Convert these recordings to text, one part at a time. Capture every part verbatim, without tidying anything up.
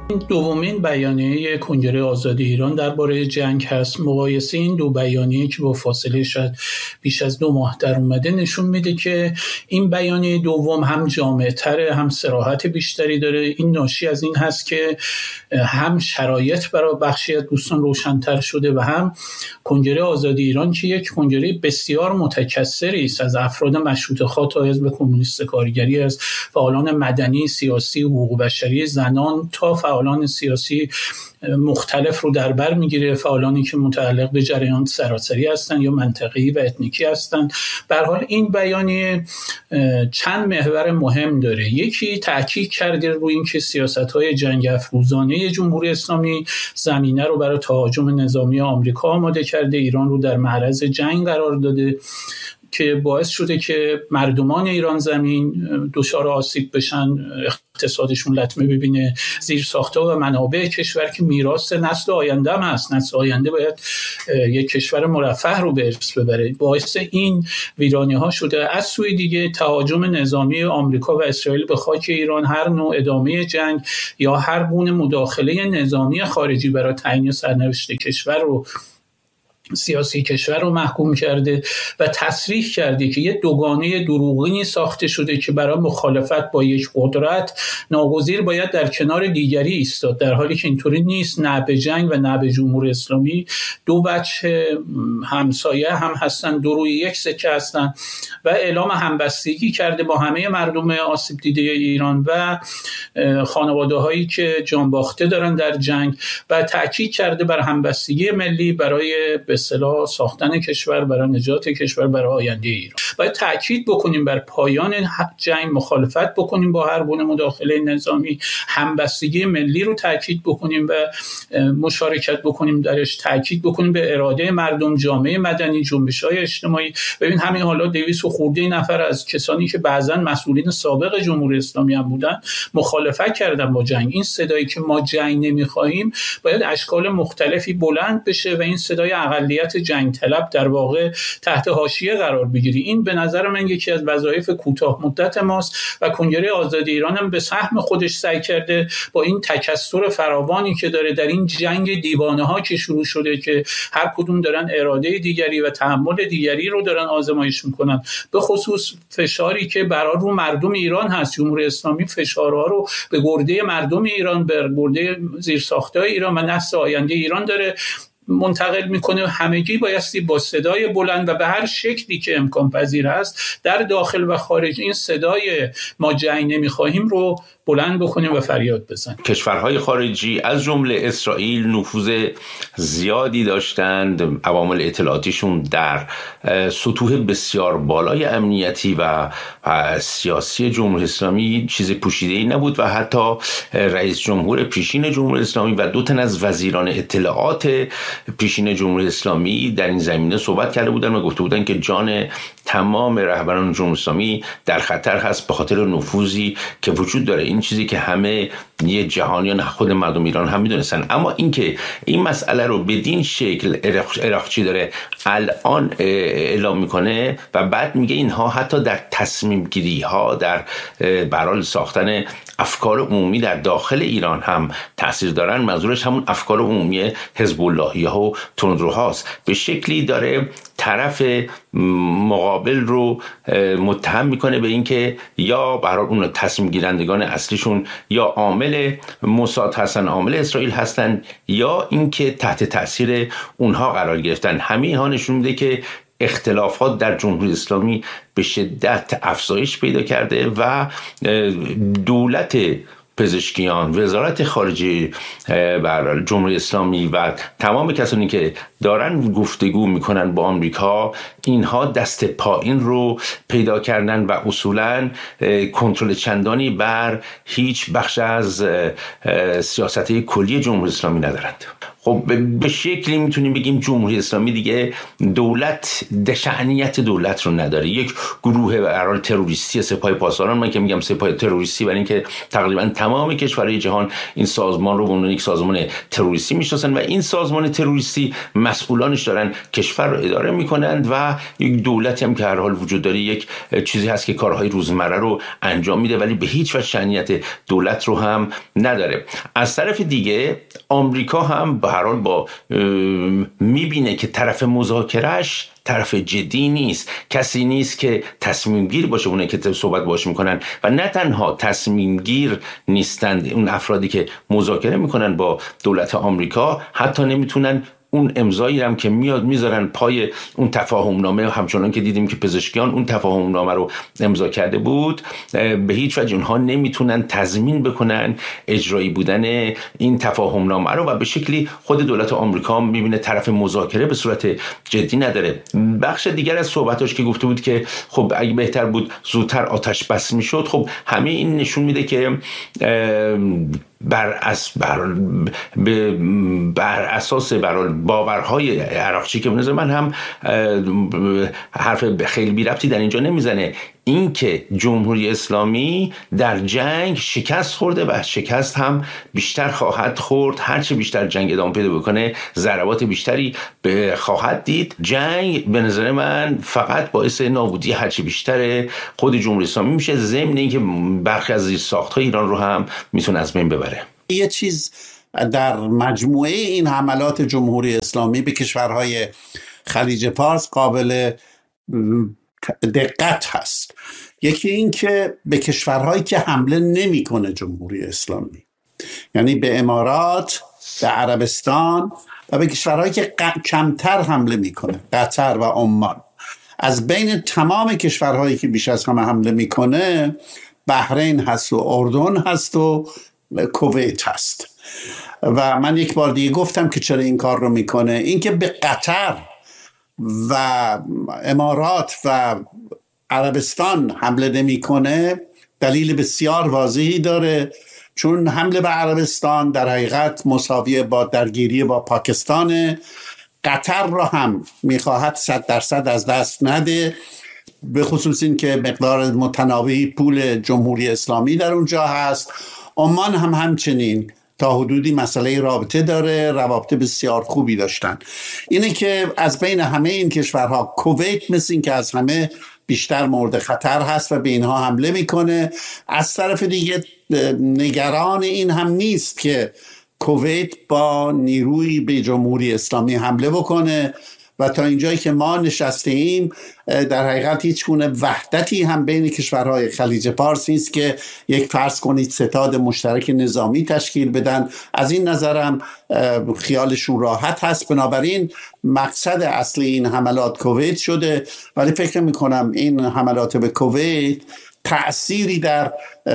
این دومین بیانیه کنگره آزادی ایران درباره جنگ هست. مقایسه این دو بیانیه که با فاصله شاید بیش از دو ماه در اومده نشون میده که این بیانیه دوم هم جامع‌تره، هم صراحت بیشتری داره. این ناشی از این هست که هم شرایط برای بخشی از دوستان روشن‌تر شده و هم کنگره آزادی ایران که یک کنگره بسیار متکثری است، از افراد مشروطه‌خواه تا حزب کمونیست کارگری، از فعالان مدنی، سیاسی، حقوق بشری، زنان تا فعالان سیاسی مختلف رو در بر میگیره، فعالانی که متعلق به جریان سراسری هستند یا منطقه‌ای و اتنیکی هستند. به هر حال این بیانیه چند محور مهم داره. یکی تاکید کرده روی اینکه سیاست‌های جنگ افروزانه جمهوری اسلامی زمینه رو برای تهاجم نظامی آمریکا آماده کرده، ایران رو در معرض جنگ قرار داده که باعث شده که مردمان ایران زمین دچار آسیب بشن، اقتصادشون لطمه ببینه، زیرساخت‌ها و منابع کشور که میراث نسل آینده هم هست، نسل آینده باید یک کشور مرفه رو به ارث ببره، باعث این ویرانی‌ها شده. از سوی دیگه تهاجم نظامی آمریکا و اسرائیل به خاک ایران، هر نوع ادامه جنگ یا هر گونه مداخله نظامی خارجی برای تعیین سرنوشت کشور رو سیاسی کشور رو محکوم کرده و تصریح کرده که یه دوگانه دروغینی ساخته شده که برای مخالفت با یک قدرت ناگزیر باید در کنار دیگری ایستاد، در حالی که اینطوری نیست. نه به جنگ و نه به جمهوری اسلامی دو بچه همسایه هم هستن، دو روی یک سکه هستن و اعلام همبستگی کرده با همه مردم آسیب دیده ایران و خانواده هایی که جان باخته دارن در جنگ و تاکید کرده بر همبستگی ملی برای به اصطلاح ساختن کشور، برای نجات کشور، برای آینده ایران. باید تاکید بکنیم بر پایان جنگ، مخالفت بکنیم با هر گونه مداخله نظامی، همبستگی ملی رو تاکید بکنیم و مشارکت بکنیم درش، تاکید بکنیم به اراده مردم، جامعه مدنی، جنبش‌های اجتماعی. ببین همین حالا دویست و خورده نفر از کسانی که بعضن مسئولین سابق جمهوری اسلامی هم بودن مخالفت کردن با جنگ. این صدایی که ما جنگ نمی‌خوایم باید اشکال مختلفی بلند بشه و این صدای اقلیت جنگ طلب در واقع تحت حاشیه قرار بگیری. این به نظر من یکی از وظایف کوتاه مدت ماست و کنگره آزادی ایران هم به سهم خودش سعی کرده با این تکثر فراوانی که داره در این جنگ دیوانه ها که شروع شده که هر کدوم دارن اراده دیگری و تحمل دیگری رو دارن آزمایش میکنن، به خصوص فشاری که برای رو مردم ایران هست. جمهوری اسلامی فشارها رو به گرده مردم ایران، به گرده زیرساخت‌های ایران و نسل آینده ایران داره منتقل میکنه. همگی بایستی با صدای بلند و به هر شکلی که امکان پذیر است در داخل و خارج این صدای ما جنگ نمیخواهیم رو بلند بکنیم و فریاد بزنیم. کشورهای خارجی از جمله اسرائیل نفوذ زیادی داشتند، عوامل اطلاعاتیشون در سطوح بسیار بالای امنیتی و سیاسی جمهوری اسلامی چیز پوشیده‌ای نبود و حتی رئیس جمهور پیشین جمهوری اسلامی و دو تن از وزیران اطلاعات پیشین جمهوری اسلامی در این زمینه صحبت کرده بودند و گفته بودند که جان تمام رهبران جمهوری اسلامی در خطر هست به خاطر نفوذی که وجود داره. این چیزی که همه یه جهانیان خود مردم ایران هم میدونستن. اما اینکه این مسئله رو بدین شکل عراقچی داره الان اعلام میکنه و بعد میگه اینها حتی در تصمیم گیری ها، در برای ساختن افکار عمومی در داخل ایران هم تاثیر دارن، منظورش همون افکار عمومی حزب اللهی ها و تندروهاست. به شکلی داره طرف مقابل رو متهم میکنه به اینکه یا برای اون تصمیم گیرندگان اصلیشون یا عامل موساد هستن، عامل اسرائیل هستن، یا اینکه تحت تاثیر اونها قرار گرفتن. همین ها نشون میده که اختلافات در جمهوری اسلامی به شدت افزایش پیدا کرده و دولت پزشکیان، وزارت خارجه بر جمهوری اسلامی و تمام کسانی که دارن گفتگو میکنن با آمریکا، اینها دست پایین رو پیدا کردن و اصولاً کنترل چندانی بر هیچ بخش از سیاست کلی جمهوری اسلامی ندارند. خب به شکلی میتونیم بگیم جمهوری اسلامی دیگه دولت دشعنیت دولت رو نداره، یک گروه به هر حال تروریستی سپاه پاسداران، من که میگم سپاه تروریستی برای اینکه تقریبا تمام کشورهای جهان این سازمان رو به عنوان یک سازمان تروریستی میشناسن و این سازمان تروریستی مسئولانش دارن کشور رو اداره میکنند و یک دولتی هم که هر حال وجود داره، یک چیزی هست که کارهای روزمره رو انجام میده ولی به هیچ وجه شأنیت دولت رو هم نداره. از طرف دیگه آمریکا هم به هر حال با میبینه که طرف مذاکرهش طرف جدی نیست، کسی نیست که تصمیم گیر باشه، اونه که صحبت باش میکنن و نه تنها تصمیم گیر نیستند اون افرادی که مذاکره میکنن با دولت آمریکا، حتی نمیتونن اون امضایی هم که میاد میذارن پای اون تفاهم نامه، همچنان که دیدیم که پزشکیان اون تفاهم نامه رو امضا کرده بود، به هیچ وجه اونها نمیتونن تضمین بکنن اجرایی بودن این تفاهم نامه رو و به شکلی خود دولت آمریکا میبینه طرف مذاکره به صورت جدی نداره. بخش دیگر از صحبتاش که گفته بود که خب اگه بهتر بود زودتر آتش بس میشد، خب همه این نشون میده که بر, اس بر, بر اساس بر باورهای عراقچی که به نظر من هم حرف خیلی بی ربطی در اینجا نمیزنه، این که جمهوری اسلامی در جنگ شکست خورده و شکست هم بیشتر خواهد خورد، هرچه بیشتر جنگ ادامه پیدا بکنه ضربات بیشتری خواهد دید. جنگ به نظر من فقط باعث نابودی هرچه بیشتر خود جمهوری اسلامی میشه، ضمن اینکه برخی از زیرساخت‌های ایران رو هم میتونه از بین ببره. یه چیز در مجموعه این حملات جمهوری اسلامی به کشورهای خلیج فارس قابل دقت هست. یکی این که به کشورهایی که حمله نمیکنه جمهوری اسلامی، یعنی به امارات، به عربستان و به کشورهایی که کمتر حمله میکنه، قطر و عمان. از بین تمام کشورهایی که بیش از همه حمله میکنه بحرین هست و اردن هست و کویت هست. و من یک بار دیگه گفتم که چرا این کار رو میکنه. این که به قطر و امارات و عربستان حمله نمیکنه دلیل بسیار واضحی داره، چون حمله به عربستان در حقیقت مساویه با درگیری با پاکستان. قطر را هم میخواهد صد درصد از دست نده، به خصوص این که مقدار متناوبی پول جمهوری اسلامی در اونجا هست. عمان هم همچنین تا حدودی مسئله رابطه داره، روابط بسیار خوبی داشتن. اینه که از بین همه این کشورها کویت مثل این که از همه بیشتر مورد خطر هست و به اینها حمله میکنه. از طرف دیگه نگران این هم نیست که کویت با نیروی به جمهوری اسلامی حمله بکنه و تا اینجایی که ما نشسته ایم در حقیقت هیچ گونه وحدتی هم بین کشورهای خلیج فارس نیست که یک فرض کنید ستاد مشترک نظامی تشکیل بدن. از این نظرم خیالشون راحت هست. بنابراین مقصد اصلی این حملات کویت شده، ولی فکر میکنم این حملات به کویت تأثیری در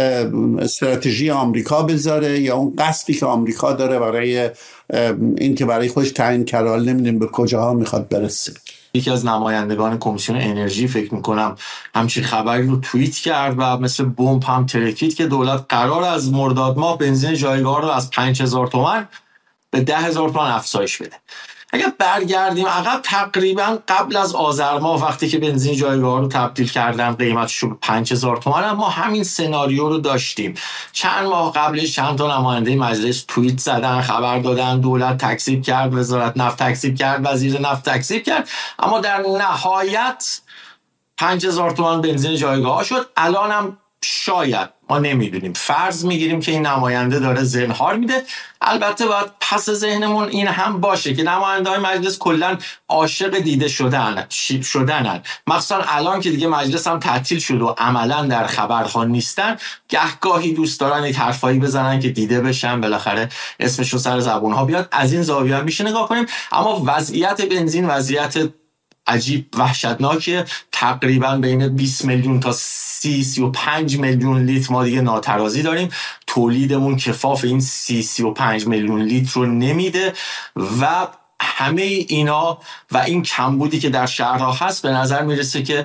استراتژی آمریکا بذاره یا اون قصدی که آمریکا داره برای این که برای خودش تعیین کرده، نمیدونیم به کجاها میخواد برسه. یکی از نمایندگان کمیسیون انرژی فکر میکنم همچین خبری رو توییت کرد و مثل بمب هم ترکید که دولت قرار از مرداد ماه بنزین جایگاه رو از پنج هزار تومان به ده هزار تومان افزایش بده. اگر برگردیم عقب، تقریبا قبل از آذر ماه وقتی که بنزین جایگاه رو تبدیل کردن قیمتش رو به پنج هزار تومان، ما همین سناریو رو داشتیم. چند ماه قبلش چند تا نماینده مجلس توییت زدن، خبر دادن دولت تکذیب کرد، وزارت نفت تکذیب کرد، وزیر نفت تکذیب کرد، اما در نهایت پنج هزار تومان بنزین جایگاه شد. الان هم شاید، ما نمیدونیم، فرض میگیریم که این نماینده داره زنهار میده. البته باید پس ذهنمون این هم باشه که نماینده های مجلس کلن عاشق دیده شدن شدنن، مخصوصا الان که دیگه مجلس هم تعطیل شد و عملا در خبرها نیستن. گهگاهی دوست دارن یک حرفایی بزنن که دیده بشن، بالاخره اسمشون سر زبونها بیاد. از این زاویه میشه نگاه کنیم. اما وضعیت بنزین وضعیت عجیب وحشتناکه. تقریبا بین بیست میلیون تا سی سی و پنج میلیون لیتر ما دیگه ناترازی داریم. تولیدمون کفاف این سی سی و پنج میلیون لیتر رو نمیده و همه اینا و این کمبودی که در شهرها هست به نظر میرسه که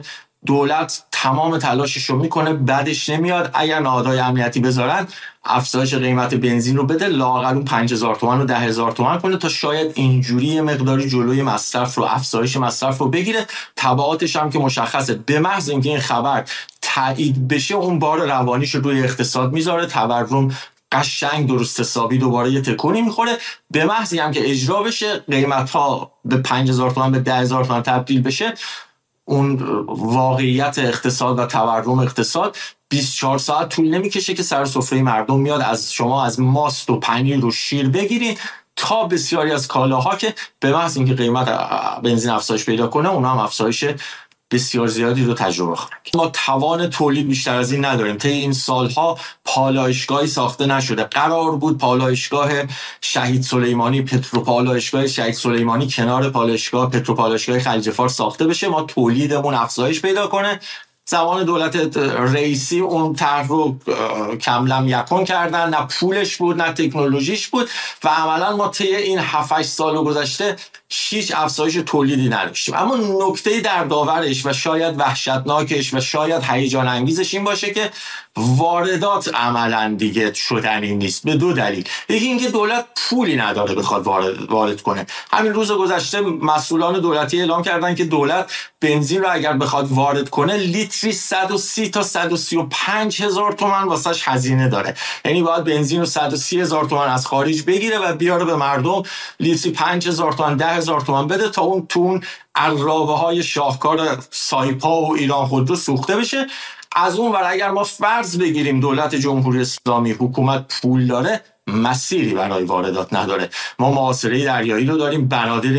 دولت تمام تلاشش رو میکنه، بعدش نمیاد. اگر نهادهای امنیتی بذارن افزایش قیمت بنزین رو بده، لااقل اون پنج هزار تومان رو ده هزار تومان کنه تا شاید اینجوری مقداری جلوی مصرف رو، افزایش مصرف رو بگیره. تبعاتش هم که مشخصه، به محض اینکه این خبر تایید بشه اون بار روانیش رو روی اقتصاد میذاره، تورم قشنگ درست حسابی دوباره یه تکونی میخوره. به محضی هم که اجرا بشه، قیمت ها به پنج هزار تومان به ده هزار تومان تبدیل بشه، اون واقعیت اقتصاد و تورم اقتصاد بیست و چهار ساعت طول نمیکشه که سر سفره مردم میاد. از شما از ماست و پنیر و شیر بگیرید تا بسیاری از کالاها که به محض اینکه قیمت بنزین افزایش پیدا کنه اونها هم افزایش بسیار زیادی رو تجربه خواهند. ما توان تولید بیشتر از این نداریم. طی این سالها پالایشگاهی ساخته نشده. قرار بود پالایشگاه شهید سلیمانی، پتروپالایشگاه شهید سلیمانی کنار پالایشگاه پتروپالایشگاه خلیج فارس ساخته بشه، ما تولیدمون افزایش پیدا کنه. زمان دولت رئیسی اون طرح رو کملم یکون کردن، نه پولش بود نه تکنولوژیش بود و عملا ما طی این هفت هشت سال گذشته هیچ افزایش تولیدی نداشتیم. اما نکته در داورش و شاید وحشتناکش و شاید هیجان انگیزش این باشه که واردات عملا دیگه شدنی نیست، به دو دلیل. یکی اینکه دولت پولی نداره بخواد وارد وارد کنه. همین روز گذشته مسئولان دولتی اعلام کردن که دولت بنزین رو اگر بخواد وارد کنه لیتری صد و سی تا صد و سی و پنج هزار تومان واسش هزینه داره. یعنی باید بنزین رو صد و سی هزار تومان از خارج بگیره و بیاره به مردم، لیتری پنج هزار تومان ده هزار تومان بده تا اون تون عرابه های شاهکار سایپا و ایران خودرو سوخته بشه. از اون ور اگر ما فرض بگیریم دولت جمهوری اسلامی، حکومت پول داره، مسیری برای واردات نداره. ما محاصره دریایی رو داریم، بنادر